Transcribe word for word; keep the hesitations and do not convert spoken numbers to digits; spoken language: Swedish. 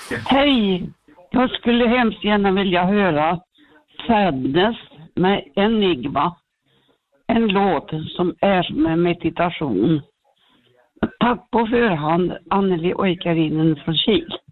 Hej! Jag skulle hemskt gärna vilja höra Sadness med Enigma. En låt som är som en meditation. Tack på förhand, Anneli Oikarinen från Kil.